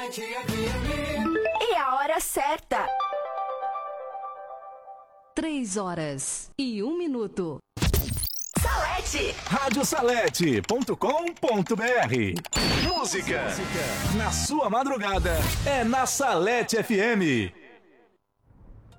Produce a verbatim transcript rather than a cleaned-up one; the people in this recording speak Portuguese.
E a hora certa. Três horas e um minuto. Salete. rádio salete ponto com ponto br. Música na sua madrugada é na Salete F M.